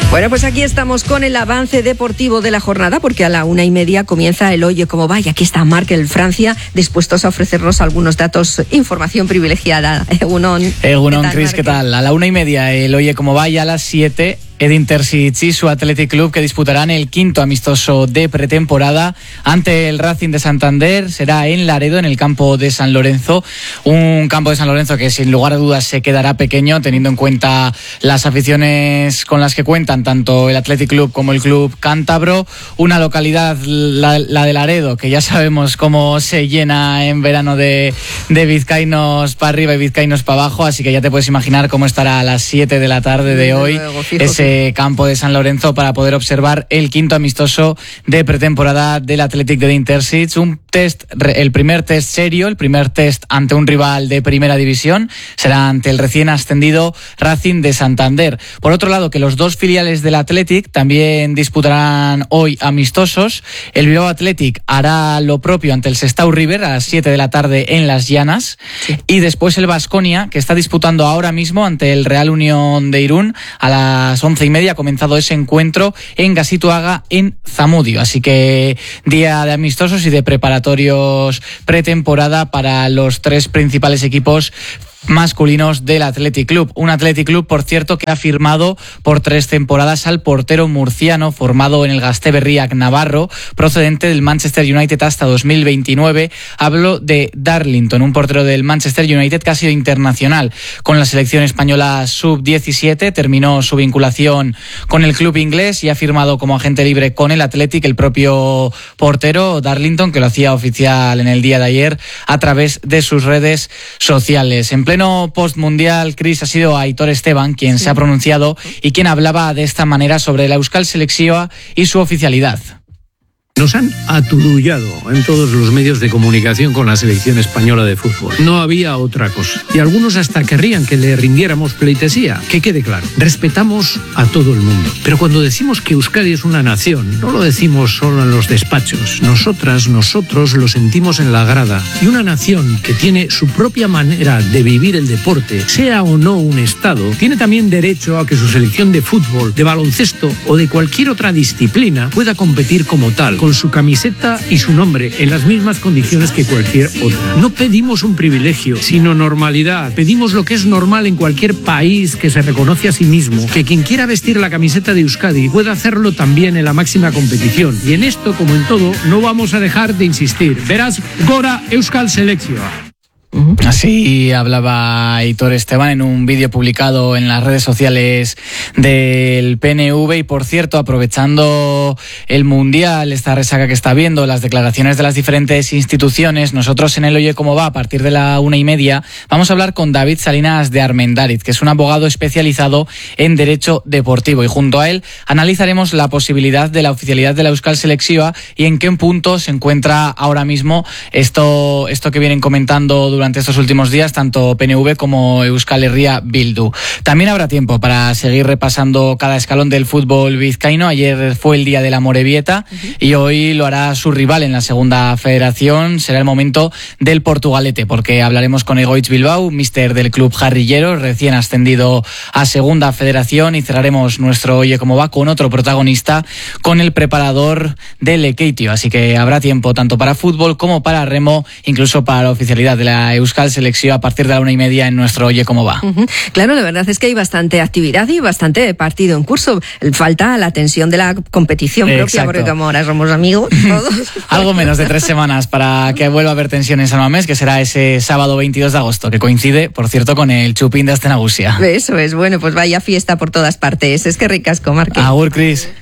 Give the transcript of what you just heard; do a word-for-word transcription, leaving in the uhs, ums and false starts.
Bueno, pues aquí estamos con el avance deportivo de la jornada, porque a la una y media comienza el Oye Cómo Va, y aquí está Marc el Francia, dispuestos a ofrecernos algunos datos, información privilegiada. Egunon. Egunon, Cris, ¿qué tal? A la una y media el Oye Cómo Va, y a las siete el Intercity y su Athletic Club, que disputarán el quinto amistoso de pretemporada ante el Racing de Santander. Será en Laredo, en el campo de San Lorenzo, un campo de San Lorenzo que sin lugar a dudas se quedará pequeño, teniendo en cuenta las aficiones con las que cuentan tanto el Athletic Club como el club cántabro. Una localidad, la, la de Laredo, que ya sabemos cómo se llena en verano de, de vizcaínos para arriba y vizcaínos para abajo, así que ya te puedes imaginar cómo estará a las siete de la tarde de hoy luego, fijo, ese campo de San Lorenzo para poder observar el quinto amistoso de pretemporada del Athletic de Intercity. Un test, el primer test serio, el primer test ante un rival de primera división, será ante el recién ascendido Racing de Santander. Por otro lado, que los dos filiales del Athletic también disputarán hoy amistosos. El Bilbao Athletic hará lo propio ante el Sestao River a las siete de la tarde en Las Llanas, sí. Y después el Baskonia, que está disputando ahora mismo ante el Real Unión de Irún a las once y media. Ha comenzado ese encuentro en Gasituaga, en Zamudio. Así que día de amistosos y de preparatorios pretemporada para los tres principales equipos masculinos del Athletic Club. Un Athletic Club, por cierto, que ha firmado por tres temporadas al portero murciano formado en el Gazteberriak navarro, procedente del Manchester United hasta dos mil veintinueve. Hablo de Darlington, un portero del Manchester United que ha sido internacional con la selección española sub diecisiete, terminó su vinculación con el club inglés y ha firmado como agente libre con el Athletic. El propio portero Darlington, que lo hacía oficial en el día de ayer a través de sus redes sociales. En pleno postmundial, Cris, ha sido Aitor Esteban quien sí. se ha pronunciado y quien hablaba de esta manera sobre la Euskal Selekzioa y su oficialidad. Nos han aturullado en todos los medios de comunicación con la selección española de fútbol. No había otra cosa. Y algunos hasta querrían que le rindiéramos pleitesía. Que quede claro, respetamos a todo el mundo. Pero cuando decimos que Euskadi es una nación, no lo decimos solo en los despachos. Nosotras, nosotros lo sentimos en la grada. Y una nación que tiene su propia manera de vivir el deporte, sea o no un Estado, tiene también derecho a que su selección de fútbol, de baloncesto o de cualquier otra disciplina pueda competir como tal, con su camiseta y su nombre en las mismas condiciones que cualquier otra. No pedimos un privilegio, sino normalidad. Pedimos lo que es normal en cualquier país que se reconoce a sí mismo, que quien quiera vestir la camiseta de Euskadi pueda hacerlo también en la máxima competición. Y en esto, como en todo, no vamos a dejar de insistir. Verás, Gora Euskal Selekzioa. Así hablaba Aitor Esteban en un vídeo publicado en las redes sociales del P N V. Y por cierto, aprovechando el Mundial, esta resaca que está viendo, las declaraciones de las diferentes instituciones, nosotros en el Oye Cómo Va, a partir de la una y media, vamos a hablar con David Salinas de Armendariz, que es un abogado especializado en derecho deportivo, y junto a él analizaremos la posibilidad de la oficialidad de la Euskal Selekzioa y en qué punto se encuentra ahora mismo esto, esto que vienen comentando durante estos últimos días tanto P N V como Euskal Herria Bildu. También habrá tiempo para seguir repasando cada escalón del fútbol vizcaíno. Ayer fue el día de la Amorebieta uh-huh. y hoy lo hará su rival en la segunda federación. Será el momento del Portugalete, porque hablaremos con Egoitz Bilbao, míster del club jarrillero, recién ascendido a segunda federación, y cerraremos nuestro Oye Cómo Va con otro protagonista, con el preparador del Lekeitio. Así que habrá tiempo tanto para fútbol como para remo, incluso para la oficialidad de la Euskal Selekzioa a partir de la una y media en nuestro Oye Cómo Va. Uh-huh. Claro, la verdad es que hay bastante actividad y bastante partido en curso. Falta la tensión de la competición propia. Exacto. Porque como ahora somos amigos todos. Algo menos de tres semanas para que vuelva a haber tensión en San Mamés, que será ese sábado veintidós de agosto, que coincide, por cierto, con el Chupín de Astenagusia. Eso es, bueno, pues vaya fiesta por todas partes. Es que ricasco, Marque. Agur, Cris.